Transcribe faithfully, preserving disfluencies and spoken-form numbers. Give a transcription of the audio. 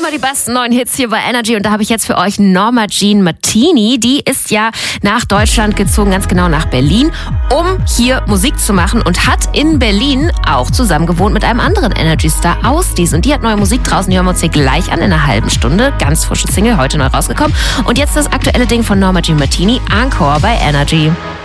Immer die besten neuen Hits hier bei Energy und da habe ich jetzt für euch Norma Jean Martini. Die ist ja nach Deutschland gezogen, ganz genau nach Berlin, um hier Musik zu machen und hat in Berlin auch zusammen gewohnt mit einem anderen Energy-Star aus dies. Und die hat neue Musik draußen, die hören wir uns hier gleich an in einer halben Stunde. Ganz frische Single, heute neu rausgekommen. Und jetzt das aktuelle Ding von Norma Jean Martini, Encore bei Energy.